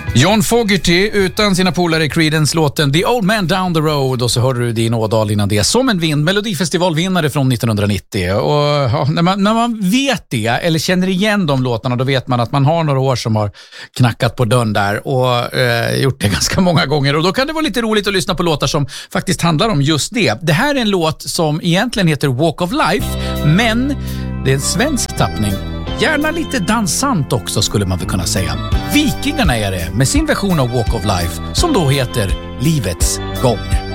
John Fogerty utan sina polare i Creedence-låten The Old Man Down the Road, och så hörde du Din Ådal innan det Som en vind, Melodifestivalvinnare från 1990. Och ja, när man vet det eller känner igen de låtarna, då vet man att man har några år som har knackat på dörren där och gjort det ganska många gånger, och då kan det vara lite roligt att lyssna på låtar som faktiskt handlar om just det. Det här är en låt som egentligen heter Walk of Life, men det är en svensk tappning. Gärna lite dansant också, skulle man väl kunna säga. Vikingarna är det med sin version av Walk of Life, som då heter Livets gång.